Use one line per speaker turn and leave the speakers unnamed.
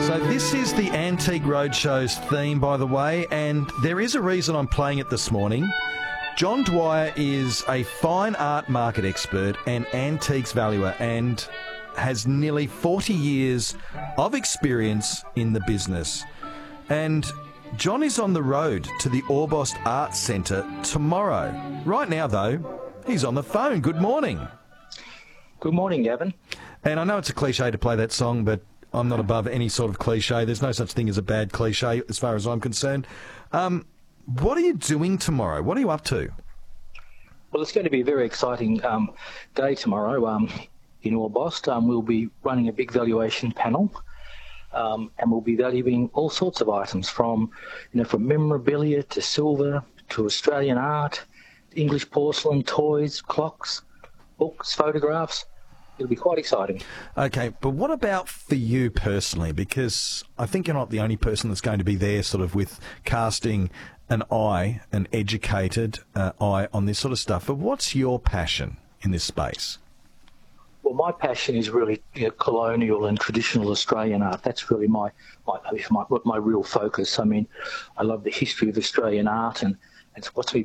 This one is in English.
So this is the Antique Roadshow's theme, by the way, and there is a reason I'm playing it this morning. John Dwyer is a fine art market expert and antiques valuer and has nearly 40 years of experience in the business. And John is on the road to the Orbost Arts Centre tomorrow. Right now, though, he's on the phone. Good morning.
Good morning, Gavin.
And I know it's a cliche to play that song, but I'm not above any sort of cliche. There's no such thing as a bad cliche as far as I'm concerned. What are you doing tomorrow? What are you up to?
Well, it's going to be a very exciting day tomorrow in Orbost. We'll be running a big valuation panel, and we'll be valuing all sorts of items from memorabilia to silver to Australian art, English porcelain, toys, clocks, books, photographs. It'll be quite exciting.
Okay, but what about for you personally? Because I think you're not the only person that's going to be there sort of with casting an educated eye on this sort of stuff. But what's your passion in this space?
Well, my passion is really colonial and traditional Australian art. That's really my real focus. I mean, I love the history of Australian art, and it's what's